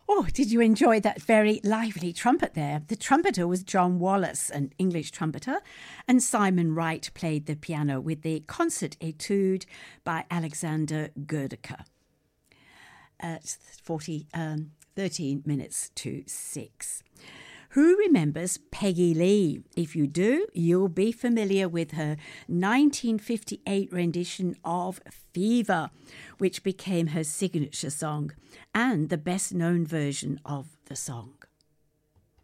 Oh, did you enjoy that very lively trumpet there? The trumpeter was John Wallace, an English trumpeter, and Simon Wright played the piano with the concert etude by Alexander Gerdeker at 13 minutes to 6. Who remembers Peggy Lee? If you do, you'll be familiar with her 1958 rendition of Fever, which became her signature song and the best-known version of the song.